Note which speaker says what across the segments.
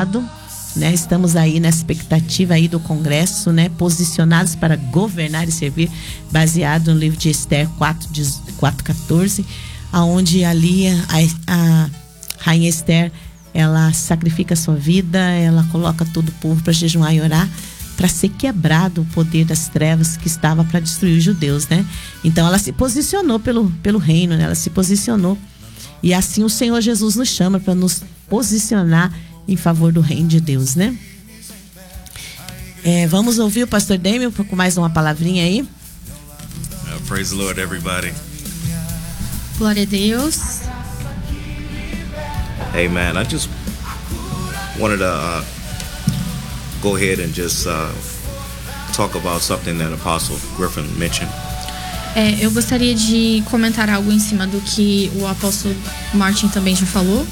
Speaker 1: Senado, né? Estamos aí na expectativa aí do Congresso, né? Posicionados para governar e servir, baseado no livro de Esther 4:14, aonde ali a rainha Esther, ela sacrifica a sua vida, ela coloca todo o povo para jejuar e orar, para ser quebrado o poder das trevas que estava para destruir os judeus, né? Então ela se posicionou pelo reino, né? Ela se posicionou. E assim o Senhor Jesus nos chama para nos posicionar em favor do reino de Deus, né? Vamos ouvir o pastor Damian com mais uma palavrinha aí.
Speaker 2: Praise the Lord, everybody.
Speaker 3: Glória a Deus.
Speaker 2: Hey man, I just wanted to go ahead and just talk about something that Apostle Griffin mentioned.
Speaker 3: Eu gostaria de comentar algo em cima do que o apóstolo Martin também já falou.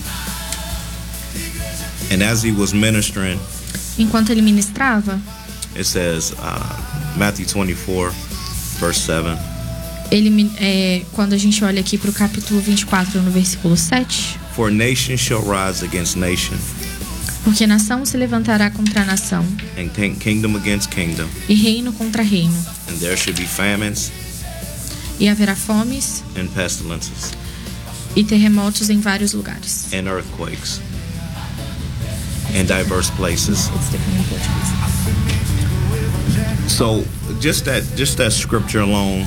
Speaker 2: And as he was ministering,
Speaker 3: enquanto ele ministrava,
Speaker 2: it says Matthew 24, verse 7.
Speaker 3: Quando a gente olha aqui para o capítulo 24, no versículo 7.
Speaker 2: For nation shall rise against nation.
Speaker 3: Porque nação se levantará contra nação.
Speaker 2: And kingdom against kingdom.
Speaker 3: E reino contra reino.
Speaker 2: And there should be famines.
Speaker 3: E haverá fomes.
Speaker 2: And pestilences.
Speaker 3: E terremotos em vários lugares.
Speaker 2: And earthquakes. In diverse places. So just that scripture alone.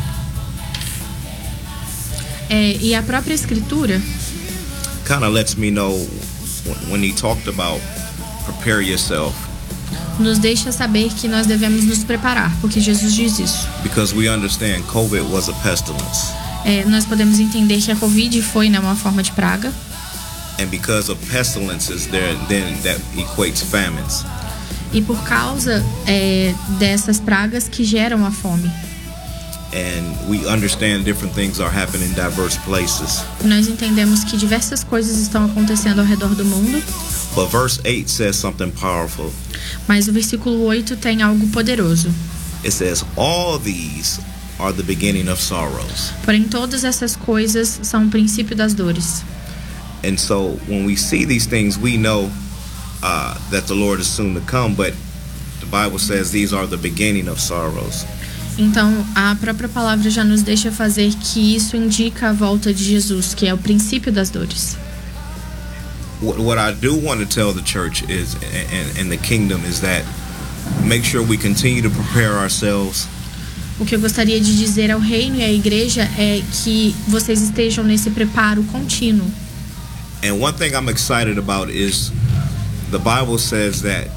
Speaker 3: E a própria escritura
Speaker 2: kind of lets me know when he talked about prepare yourself.
Speaker 3: Nos deixa saber que nós devemos nos preparar, porque Jesus diz isso.
Speaker 2: Because we understand COVID was a pestilence.
Speaker 3: Nós podemos entender que a Covid foi, né, uma forma de praga.
Speaker 2: And because of pestilences, then that equates famines.
Speaker 3: E por causa dessas pragas que geram a fome.
Speaker 2: And we understand different things are happening in diverse places.
Speaker 3: Nós entendemos que diversas coisas estão acontecendo ao redor do mundo.
Speaker 2: But verse 8 says something powerful.
Speaker 3: Mas o versículo 8 tem algo poderoso.
Speaker 2: It says all these are the beginning of sorrows.
Speaker 3: Porém todas essas coisas são o princípio das dores.
Speaker 2: And so when we see these things, we know that the Lord is soon to come, but the Bible says these are the beginning of sorrows.
Speaker 3: Então, a própria palavra já nos deixa fazer que isso indica a volta de Jesus, que é o princípio das dores.
Speaker 2: What I do want to tell the church is, and the kingdom, is that make sure we continue to prepare ourselves.
Speaker 3: O que eu gostaria de dizer ao reino e à igreja é que vocês estejam nesse preparo contínuo.
Speaker 2: And one thing I'm excited about is the Bible says that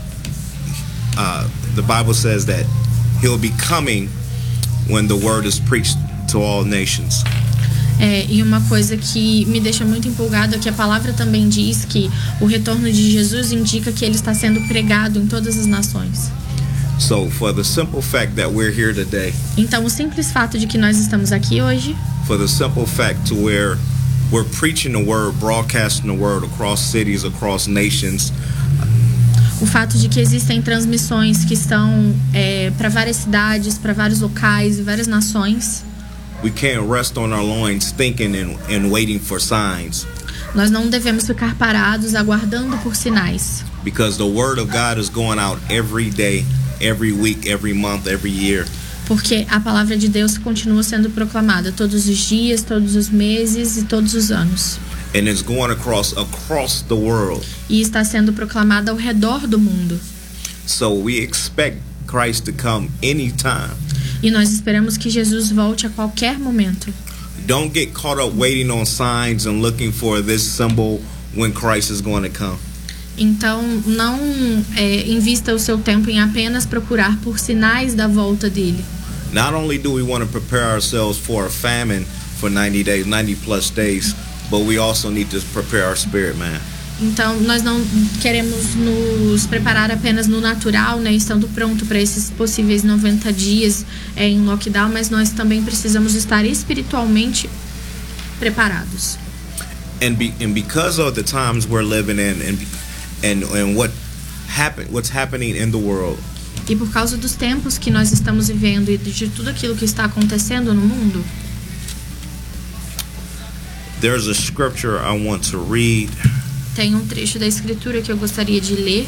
Speaker 2: he'll be coming when the word is preached to all nations.
Speaker 3: E uma coisa que me deixa muito empolgado é que a palavra também diz que o retorno de Jesus indica que ele está sendo pregado em todas as nações.
Speaker 2: So for the simple fact that we're here today,
Speaker 3: então o simples fato de que nós estamos aqui hoje,
Speaker 2: for the simple fact to where we're preaching the word, broadcasting the word across cities, across nations.
Speaker 3: O fato de que existem transmissões que estão para várias cidades, para vários locais e várias nações.
Speaker 2: We can't rest on our loins thinking and waiting for signs.
Speaker 3: Nós não devemos ficar parados aguardando por sinais.
Speaker 2: Because the word of God is going out every day, every week, every month, every year.
Speaker 3: Porque a palavra de Deus continua sendo proclamada todos os dias, todos os meses e todos os anos.
Speaker 2: And it's going across the world.
Speaker 3: E está sendo proclamada ao redor do mundo.
Speaker 2: So we expect Christ to come anytime.
Speaker 3: E nós esperamos que Jesus volte a qualquer momento.
Speaker 2: Don't get caught up waiting on signs and looking for this symbol when Christ is going to come.
Speaker 3: Então não invista o seu tempo em apenas procurar por sinais da volta dele.
Speaker 2: Not only do we want to prepare ourselves for a famine for 90 days, 90 plus days, but we also need to prepare our spirit, man.
Speaker 3: Então nós não queremos nos preparar apenas no natural, né, estando pronto para esses possíveis 90 dias em lockdown, mas nós também precisamos estar espiritualmente preparados.
Speaker 2: And because of the times we're living in and what's happening in the world.
Speaker 3: E por causa dos tempos que nós estamos vivendo e de tudo aquilo que está acontecendo no mundo.
Speaker 2: There's a scripture I want to read.
Speaker 3: Tem um trecho da escritura que eu gostaria de ler.